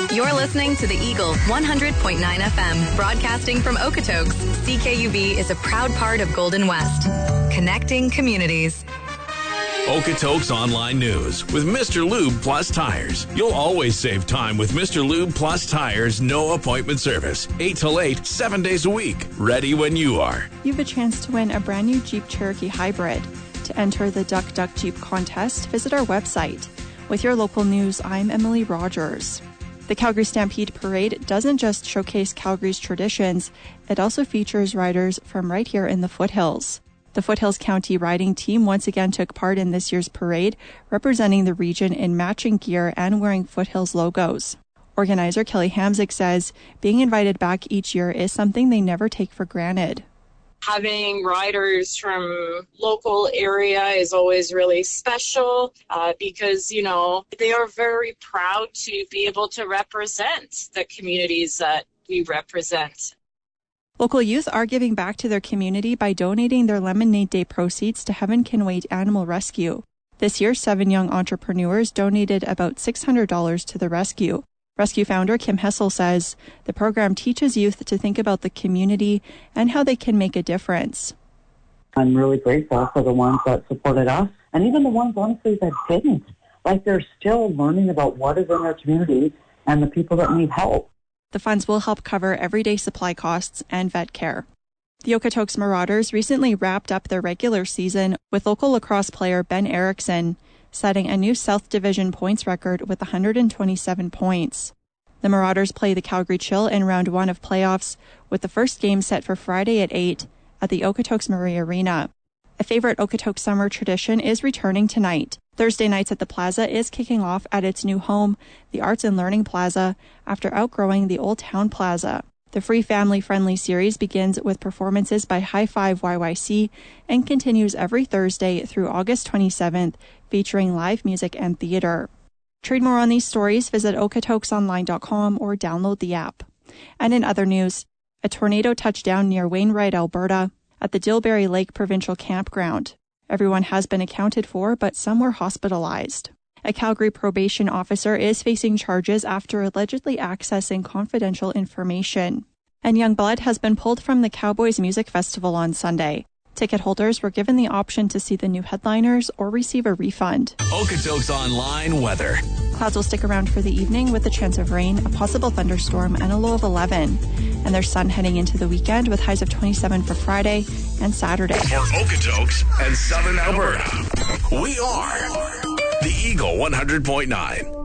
You're listening to the Eagle 100.9 FM, broadcasting from Okotoks. CKUV is a proud part of Golden West, connecting communities. Okotoks Online News with Mr. Lube Plus Tires. You'll always save time with Mr. Lube Plus Tires' no appointment service. 8 till 8, 7 days a week. Ready when you are. You have a chance to win a brand new Jeep Cherokee Hybrid. To enter the Duck Duck Jeep contest, visit our website. With your local news, I'm Emily Rogers. The Calgary Stampede Parade doesn't just showcase Calgary's traditions, it also features riders from right here in the Foothills. The Foothills County riding team once again took part in this year's parade, representing the region in matching gear and wearing Foothills logos. Organizer Kelly Hamzik says being invited back each year is something they never take for granted. Having riders from local area is always really special because, they are very proud to be able to represent the communities that we represent. Local youth are giving back to their community by donating their Lemonade Day proceeds to Heaven Can Wait Animal Rescue. This year, 7 young entrepreneurs donated about $600 to the rescue. Rescue founder Kim Hessel says the program teaches youth to think about the community and how they can make a difference. I'm really grateful for the ones that supported us and even the ones, honestly, that didn't. They're still learning about what is in their community and the people that need help. The funds will help cover everyday supply costs and vet care. The Okotoks Marauders recently wrapped up their regular season with local lacrosse player Ben Erickson setting a new South Division points record with 127 points. The Marauders play the Calgary Chill in round 1 of playoffs, with the first game set for Friday at 8 at the Okotoks Marie Arena. A favorite Okotoks summer tradition is returning tonight. Thursday Nights at the Plaza is kicking off at its new home, the Arts and Learning Plaza, after outgrowing the Old Town Plaza. The free family-friendly series begins with performances by High Five YYC and continues every Thursday through August 27th, featuring live music and theater. To read more on these stories, visit okotoksonline.com or download the app. And in other news, a tornado touched down near Wainwright, Alberta, at the Dilberry Lake Provincial Campground. Everyone has been accounted for, but some were hospitalized. A Calgary probation officer is facing charges after allegedly accessing confidential information. And Youngblood has been pulled from the Cowboys Music Festival on Sunday. Ticket holders were given the option to see the new headliners or receive a refund. Okotoks Online weather. Clouds will stick around for the evening with a chance of rain, a possible thunderstorm, and a low of 11. And there's sun heading into the weekend with highs of 27 for Friday and Saturday. For Okotoks and Southern Alberta, we are the Eagle 100.9.